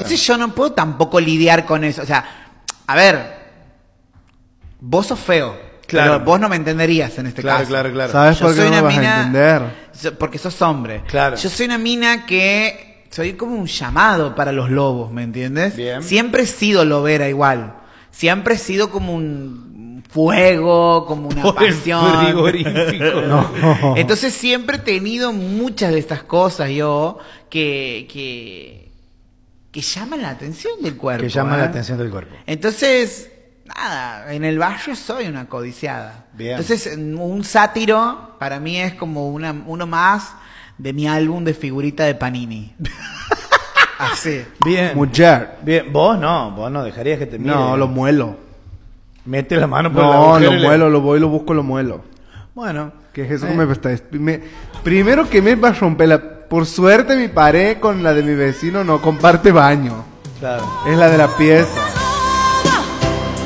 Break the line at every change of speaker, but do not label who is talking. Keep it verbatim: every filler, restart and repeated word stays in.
Entonces yo no puedo tampoco lidiar con eso. O sea, a ver, vos sos feo, claro. Pero vos no me entenderías en este
claro,
caso.
Claro, claro,
¿Sabes
yo
por qué
soy
no me
una
vas
mina,
a entender?
Porque sos hombre.
Claro.
Yo soy una mina que soy como un llamado para los lobos, ¿me entiendes?
Bien.
Siempre he sido lobera igual. Siempre he sido como un fuego, como una
por
pasión.
El frigorífico.
No.
Entonces siempre he tenido muchas de estas cosas yo que que que llaman la atención del cuerpo.
Que llaman
¿eh?
la atención del cuerpo.
Entonces, nada, en el barrio soy una codiciada.
Bien.
Entonces, un sátiro para mí es como una, uno más de mi álbum de figurita de Panini. Así.
Bien.
Mujer.
Bien. Vos no, vos no dejarías que te mire.
No, lo muelo.
Mete la mano por la
No,
mujer
lo
y le-
muelo, lo voy, lo busco, lo muelo.
Bueno.
¿Qué es eso
eh,
que me está? me- Primero que me va a romper la... Por suerte mi pared con la de mi vecino no comparte baño.
Claro.
Es la de la pieza.